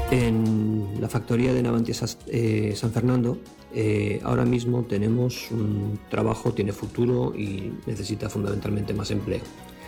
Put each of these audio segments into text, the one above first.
En la factoría de Navantia San Fernando ahora mismo tenemos un trabajo, tiene futuro y necesita fundamentalmente más empleo.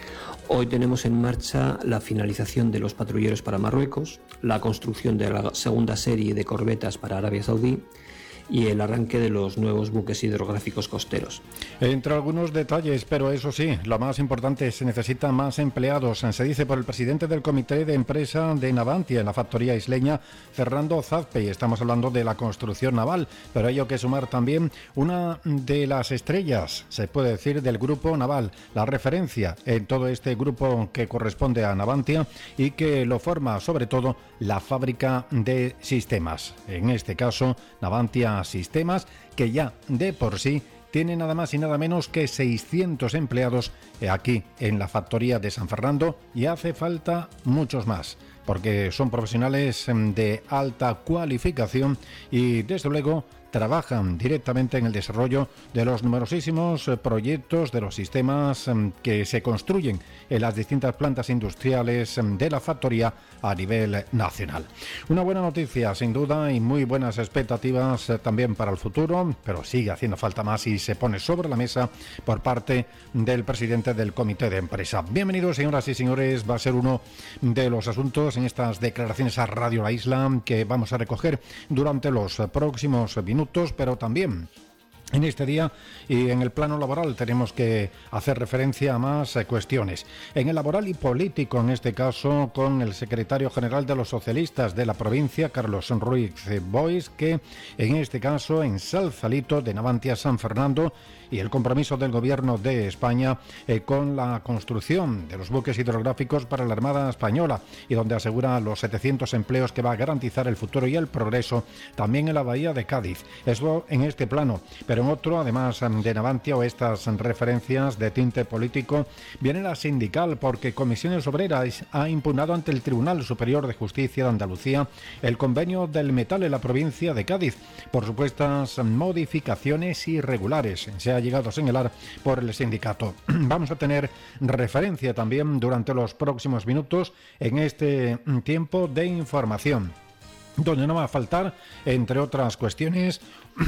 Hoy tenemos en marcha la finalización de los patrulleros para Marruecos, la construcción de la segunda serie de corbetas para Arabia Saudí y el arranque de los nuevos buques hidrográficos costeros. Entre algunos detalles, pero eso sí, lo más importante, se necesitan más empleados. Se dice por el presidente del comité de empresa de Navantia en la factoría isleña, Fernando Zazpe, y estamos hablando de la construcción naval, pero hay que sumar también una de las estrellas, se puede decir, del grupo naval, la referencia en todo este grupo que corresponde a Navantia y que lo forma sobre todo la fábrica de sistemas. En este caso, Navantia Sistemas, que ya de por sí tiene nada más y nada menos que 600 empleados aquí en la factoría de San Fernando, y hace falta muchos más, porque son profesionales de alta cualificación y desde luego trabajan directamente en el desarrollo de los numerosísimos proyectos de los sistemas que se construyen en las distintas plantas industriales de la factoría a nivel nacional. Una buena noticia sin duda y muy buenas expectativas también para el futuro, pero sigue haciendo falta más y se pone sobre la mesa por parte del presidente del comité de empresa. Bienvenidos, señoras y señores, va a ser uno de los asuntos en estas declaraciones a Radio La Isla que vamos a recoger durante los próximos minutos, pero también en este día y en el plano laboral tenemos que hacer referencia a más cuestiones. En el laboral y político, en este caso, con el secretario general de los socialistas de la provincia, Carlos Ruiz Boix, que en este caso ensalza el hito de Navantia San Fernando y el compromiso del gobierno de España con la construcción de los buques hidrográficos para la Armada Española, y donde asegura los 700 empleos que va a garantizar el futuro y el progreso también en la bahía de Cádiz. Eso en este plano, pero en otro, además de Navantia o estas referencias de tinte político, viene la sindical, porque Comisiones Obreras ha impugnado ante el Tribunal Superior de Justicia de Andalucía el convenio del metal en la provincia de Cádiz por supuestas modificaciones irregulares. Se ha llegado a señalar por el sindicato. Vamos a tener referencia también durante los próximos minutos en este tiempo de información, donde no va a faltar, entre otras cuestiones,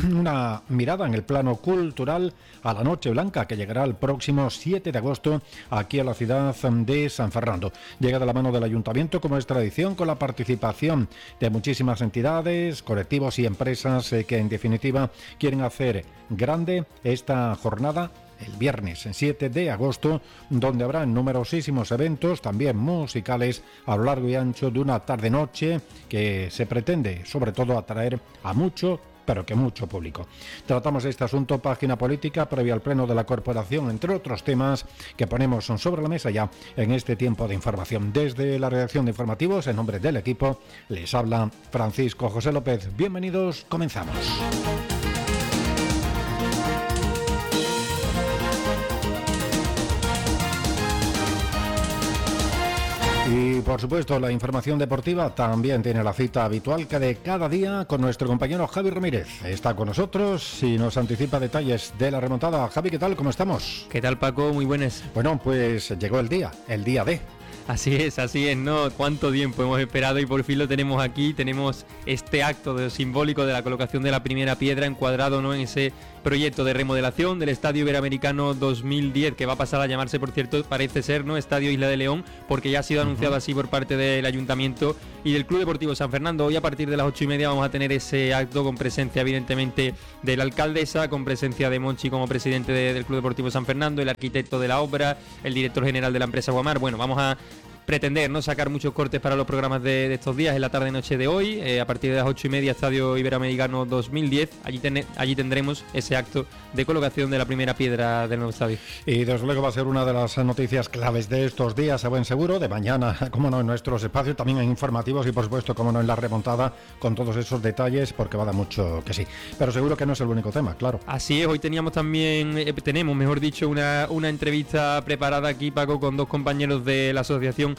una mirada en el plano cultural a la Noche Blanca, que llegará el próximo 7 de agosto aquí a la ciudad de San Fernando. Llega de la mano del ayuntamiento, como es tradición, con la participación de muchísimas entidades, colectivos y empresas que en definitiva quieren hacer grande esta jornada el viernes 7 de agosto, donde habrá numerosísimos eventos, también musicales, a lo largo y ancho de una tarde-noche que se pretende, sobre todo, atraer a mucho, pero que mucho público. Tratamos este asunto, página política, previa al pleno de la corporación, entre otros temas que ponemos sobre la mesa ya en este tiempo de información. Desde la redacción de informativos, en nombre del equipo, les habla Francisco José López. Bienvenidos, comenzamos. Y por supuesto la información deportiva también tiene la cita habitual que de cada día con nuestro compañero Javi Ramírez. Está con nosotros y nos anticipa detalles de la remontada. Javi, ¿qué tal? ¿Cómo estamos? ¿Qué tal, Paco? Muy buenas. Bueno, pues llegó el día D. Así es, ¿no? Cuánto tiempo hemos esperado y por fin lo tenemos aquí. Tenemos este acto simbólico de la colocación de la primera piedra encuadrado, ¿no?, en ese proyecto de remodelación del Estadio Iberoamericano 2010, que va a pasar a llamarse, por cierto, parece ser, ¿no?, Estadio Isla de León, porque ya ha sido anunciado así por parte del Ayuntamiento y del Club Deportivo San Fernando. Hoy a partir de las 8:30 vamos a tener ese acto con presencia, evidentemente, de la alcaldesa, con presencia de Monchi como presidente del Club Deportivo San Fernando, el arquitecto de la obra, el director general de la empresa Guamar. Bueno, vamos a pretender no sacar muchos cortes para los programas de estos días en la tarde-noche de hoy. A partir de las 8:30, Estadio Iberoamericano 2010. Allí tendremos ese acto de colocación de la primera piedra del nuevo estadio. Y desde luego va a ser una de las noticias claves de estos días, a buen seguro, de mañana, como no, en nuestros espacios, también en informativos y por supuesto, como no, en la remontada, con todos esos detalles, porque va a dar mucho que sí. Pero seguro que no es el único tema, claro. Así es, hoy tenemos, mejor dicho, una entrevista preparada aquí, Paco, con dos compañeros de la Asociación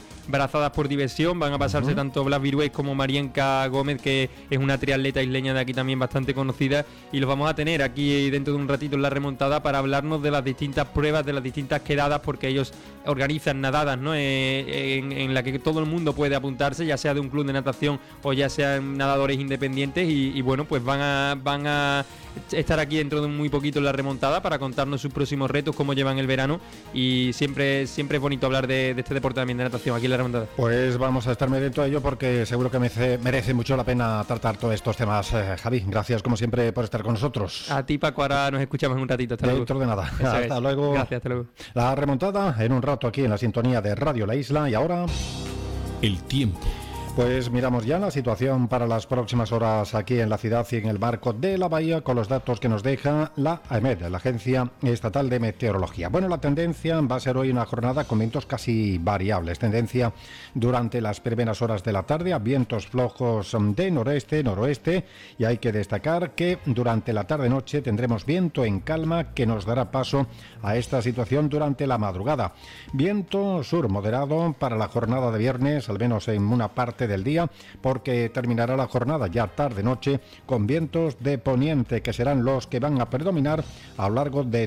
brazadas por diversión. Van a pasarse tanto Blas Virués como Marienka Gómez, que es una triatleta isleña de aquí también bastante conocida, y los vamos a tener aquí dentro de un ratito en la remontada para hablarnos de las distintas pruebas, de las distintas quedadas, porque ellos organizan nadadas, ¿no? En la que todo el mundo puede apuntarse, ya sea de un club de natación o ya sean nadadores independientes, y bueno, pues van a estar aquí dentro de muy poquito en la remontada para contarnos sus próximos retos, cómo llevan el verano, y siempre es bonito hablar de este deporte también de natación aquí en la remontada. Pues vamos a estar dentro de ello porque seguro que merece mucho la pena tratar todos estos temas. Javi, gracias como siempre por estar con nosotros. A ti, Paco, ahora nos escuchamos en un ratito. Hasta luego. Dentro de nada. Hasta luego. Gracias, hasta luego. La remontada en un rato aquí en la sintonía de Radio La Isla, y ahora el tiempo. Pues miramos ya la situación para las próximas horas aquí en la ciudad y en el marco de la bahía con los datos que nos deja la AEMET, la Agencia Estatal de Meteorología. Bueno, la tendencia va a ser hoy una jornada con vientos casi variables. Tendencia durante las primeras horas de la tarde a vientos flojos de noreste, noroeste, y hay que destacar que durante la tarde-noche tendremos viento en calma que nos dará paso a esta situación durante la madrugada. Viento sur moderado para la jornada de viernes, al menos en una parte del día, porque terminará la jornada ya tarde-noche con vientos de poniente que serán los que van a predominar a lo largo de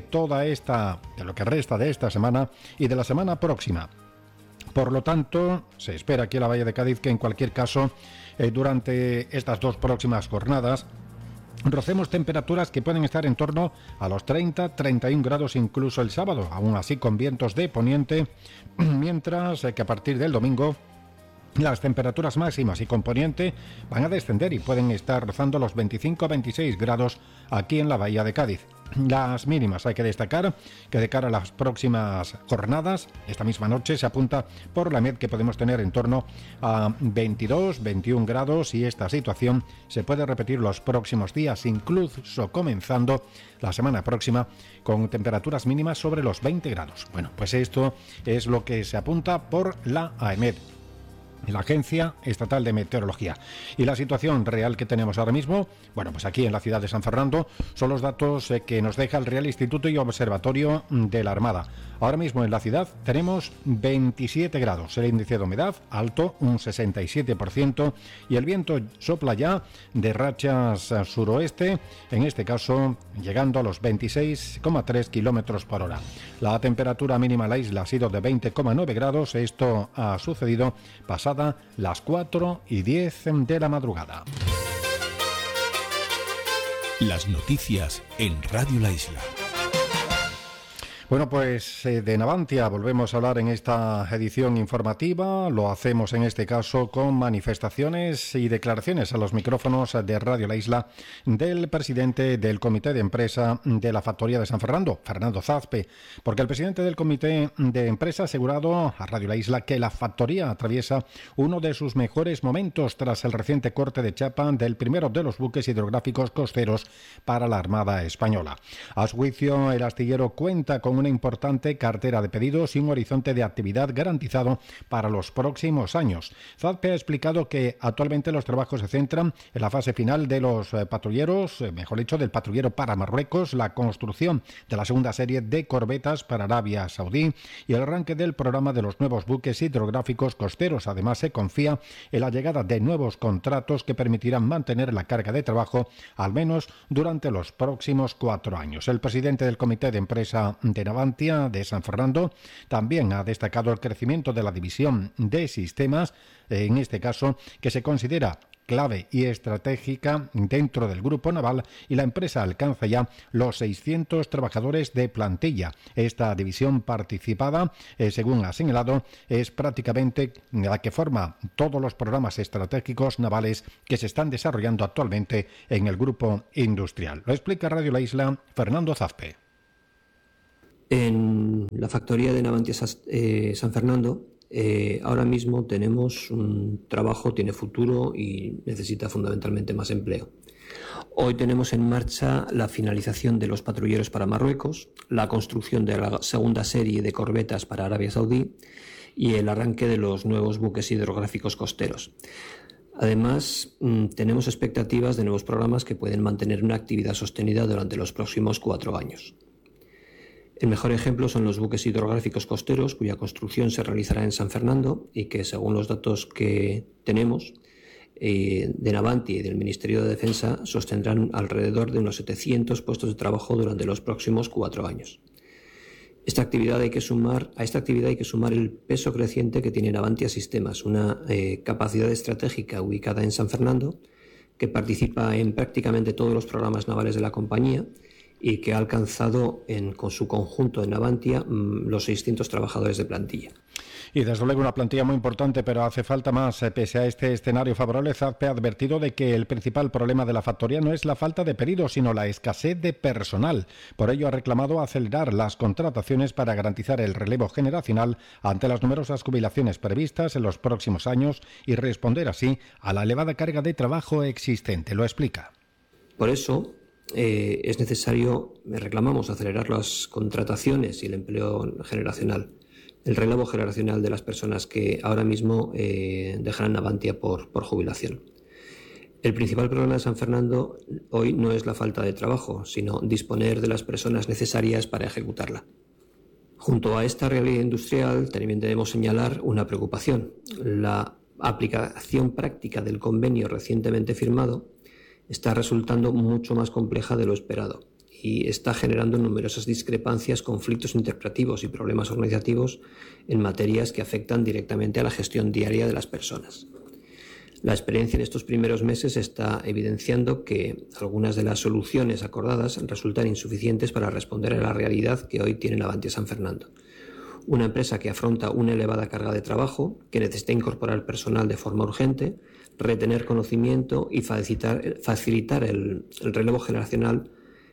de lo que resta de esta semana y de la semana próxima. Por lo tanto, se espera aquí en la Bahía de Cádiz que en cualquier caso durante estas dos próximas jornadas rocemos temperaturas que pueden estar en torno a los 30-31 grados incluso el sábado, aún así con vientos de poniente, mientras que a partir del domingo las temperaturas máximas y con poniente van a descender y pueden estar rozando los 25-26 grados aquí en la Bahía de Cádiz. Las mínimas hay que destacar que de cara a las próximas jornadas, esta misma noche se apunta por la AEMET que podemos tener en torno a 22-21 grados, y esta situación se puede repetir los próximos días, incluso comenzando la semana próxima con temperaturas mínimas sobre los 20 grados. Bueno, pues esto es lo que se apunta por la AEMET, la Agencia Estatal de Meteorología. Y la situación real que tenemos ahora mismo, bueno, pues aquí en la ciudad de San Fernando, son los datos que nos deja el Real Instituto y Observatorio de la Armada. Ahora mismo en la ciudad tenemos 27 grados, el índice de humedad alto, un 67%, y el viento sopla ya de rachas suroeste, en este caso llegando a los 26,3 kilómetros por hora. La temperatura mínima en la isla ha sido de 20,9 grados, esto ha sucedido pasada las 4:10 de la madrugada. Las noticias en Radio La Isla. Bueno, pues de Navantia volvemos a hablar en esta edición informativa. Lo hacemos en este caso con manifestaciones y declaraciones a los micrófonos de Radio La Isla del presidente del Comité de Empresa de la Factoría de San Fernando, Fernando Zazpe, porque el presidente del Comité de Empresa ha asegurado a Radio La Isla que la factoría atraviesa uno de sus mejores momentos tras el reciente corte de chapa del primero de los buques hidrográficos costeros para la Armada Española. A su juicio, el astillero cuenta con una importante cartera de pedidos y un horizonte de actividad garantizado para los próximos años. Zazpe ha explicado que actualmente los trabajos se centran en la fase final de los patrulleros, mejor dicho, del patrullero para Marruecos, la construcción de la segunda serie de corbetas para Arabia Saudí y el arranque del programa de los nuevos buques hidrográficos costeros. Además, se confía en la llegada de nuevos contratos que permitirán mantener la carga de trabajo al menos durante los próximos 4 años. El presidente del Comité de Empresa de Navantia de San Fernando también ha destacado el crecimiento de la división de sistemas, en este caso que se considera clave y estratégica dentro del grupo naval, y la empresa alcanza ya los 600 trabajadores de plantilla. Esta división participada, según ha señalado, es prácticamente la que forma todos los programas estratégicos navales que se están desarrollando actualmente en el grupo industrial. Lo explica Radio La Isla, Fernando Zazpe. En la factoría de Navantia San Fernando ahora mismo tenemos un trabajo, tiene futuro y necesita fundamentalmente más empleo. Hoy tenemos en marcha la finalización de los patrulleros para Marruecos, la construcción de la segunda serie de corbetas para Arabia Saudí y el arranque de los nuevos buques hidrográficos costeros. Además, tenemos expectativas de nuevos programas que pueden mantener una actividad sostenida durante los próximos 4 años. El mejor ejemplo son los buques hidrográficos costeros, cuya construcción se realizará en San Fernando y que, según los datos que tenemos de Navantia y del Ministerio de Defensa, sostendrán alrededor de unos 700 puestos de trabajo durante los próximos 4 años. A esta actividad hay que sumar el peso creciente que tiene Navantia Sistemas, una capacidad estratégica ubicada en San Fernando, que participa en prácticamente todos los programas navales de la compañía y que ha alcanzado con su conjunto en Navantia los 600 trabajadores de plantilla. Y desde luego una plantilla muy importante, pero hace falta más. Pese a este escenario favorable, ZAZPE ha advertido de que el principal problema de la factoría no es la falta de pedidos, sino la escasez de personal. Por ello ha reclamado acelerar las contrataciones para garantizar el relevo generacional ante las numerosas jubilaciones previstas en los próximos años y responder así a la elevada carga de trabajo existente. Lo explica. Por eso es necesario, reclamamos acelerar las contrataciones y el empleo generacional, el relevo generacional de las personas que ahora mismo dejarán Navantia por jubilación. El principal problema de San Fernando hoy no es la falta de trabajo, sino disponer de las personas necesarias para ejecutarla. Junto a esta realidad industrial también debemos señalar una preocupación. La aplicación práctica del convenio recientemente firmado está resultando mucho más compleja de lo esperado y está generando numerosas discrepancias, conflictos interpretativos y problemas organizativos en materias que afectan directamente a la gestión diaria de las personas. La experiencia en estos primeros meses está evidenciando que algunas de las soluciones acordadas resultan insuficientes para responder a la realidad que hoy tiene Navantia San Fernando. Una empresa que afronta una elevada carga de trabajo, que necesita incorporar personal de forma urgente, retener conocimiento y facilitar el relevo generacional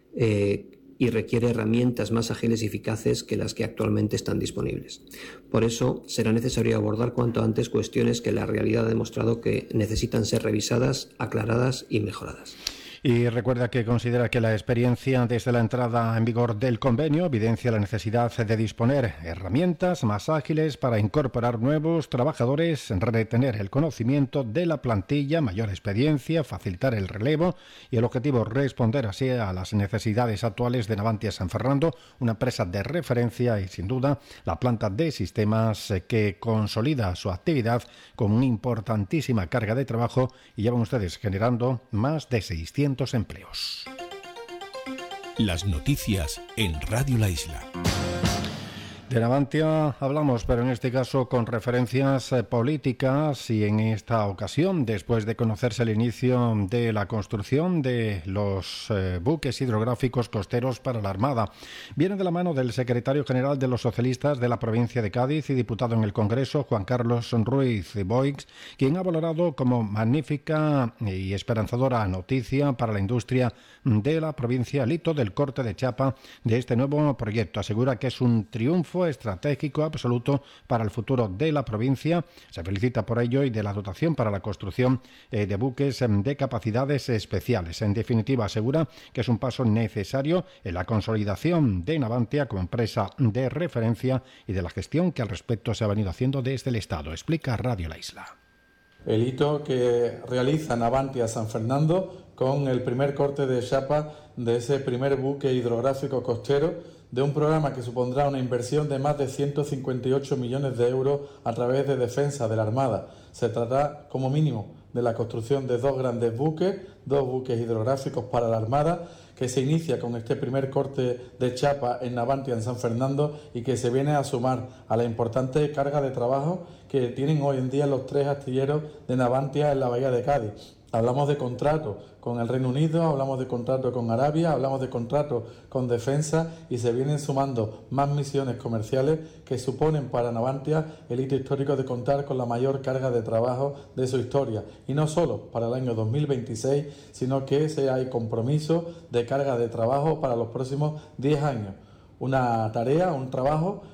y requiere herramientas más ágiles y eficaces que las que actualmente están disponibles. Por eso será necesario abordar cuanto antes cuestiones que la realidad ha demostrado que necesitan ser revisadas, aclaradas y mejoradas. Y recuerda que considera que la experiencia desde la entrada en vigor del convenio evidencia la necesidad de disponer herramientas más ágiles para incorporar nuevos trabajadores, retener el conocimiento de la plantilla, mayor experiencia, facilitar el relevo y el objetivo responder así a las necesidades actuales de Navantia San Fernando, una empresa de referencia y sin duda la planta de sistemas que consolida su actividad con una importantísima carga de trabajo y llevan ustedes generando más de 600 empleos. Las noticias en Radio La Isla. De Navantia hablamos, pero en este caso con referencias políticas y en esta ocasión, después de conocerse el inicio de la construcción de los buques hidrográficos costeros para la Armada. Viene de la mano del secretario general de los socialistas de la provincia de Cádiz y diputado en el Congreso, Juan Carlos Ruiz Boix, quien ha valorado como magnífica y esperanzadora noticia para la industria de la provincia el hito del corte de chapa de este nuevo proyecto. Asegura que es un triunfo estratégico absoluto para el futuro de la provincia. Se felicita por ello y de la dotación para la construcción de buques de capacidades especiales. En definitiva, asegura que es un paso necesario en la consolidación de Navantia como empresa de referencia y de la gestión que al respecto se ha venido haciendo desde el Estado. Explica Radio La Isla. El hito que realiza Navantia San Fernando con el primer corte de chapa de ese primer buque hidrográfico costero de un programa que supondrá una inversión de más de 158 millones de euros a través de defensa de la Armada. Se trata, como mínimo, de la construcción de 2 grandes buques, 2 buques hidrográficos para la Armada, que se inicia con este primer corte de chapa en Navantia, en San Fernando, y que se viene a sumar a la importante carga de trabajo que tienen hoy en día los 3 astilleros de Navantia en la Bahía de Cádiz. Hablamos de contratos con el Reino Unido, hablamos de contratos con Arabia, hablamos de contratos con defensa y se vienen sumando más misiones comerciales que suponen para Navantia el hito histórico de contar con la mayor carga de trabajo de su historia. Y no solo para el año 2026, sino que hay compromiso de carga de trabajo para los próximos 10 años. Una tarea, un trabajo